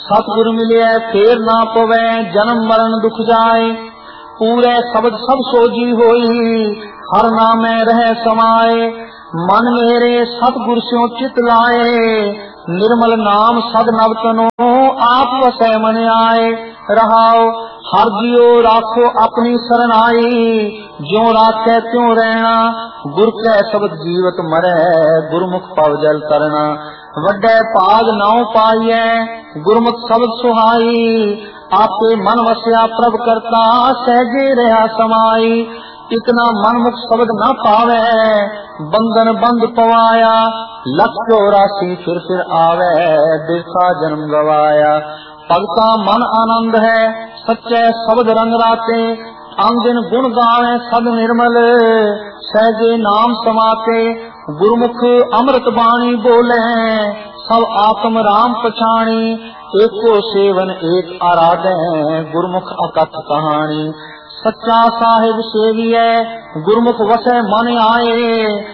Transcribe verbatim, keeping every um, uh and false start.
सतगुर मिले फेर ना पवै जन्म मरण दुख जाए। पूरे शब्द सब सोजी होई हर नामै रह समाए। मन मेरे सतगुर स्यों चित लाए निर्मल नाम सद नव तनो आप वसै मन आए। रहाओ हर जियो राखो अपनी सरनाई ज्यों राखै त्यों रहना गुर कै शब्द जीवत मरै गुरमुख पव जल करना। वड्डे भाग नाउ पाइयै गुरमुख शब्द सुहाई आपे मन वस्या प्रभ करता सहजे रहा समाई। इतना मनमुख शब्द न पावे बंधन बंद पवाया लख चौरासी फिर फिर आवे देखा जन्म गवाया। भगता मन आनंद है सच्चे शब्द रंग राते अंगिन गुण गावे सद निर्मल सहजे नाम समाते। गुरमुख अमृत बाणी बोले सब आत्म राम पछाणी एको सेवन एक आराधे गुरमुख अकथ कहानी। सच्चा साहिब सेविए गुरमुख वसै मन आए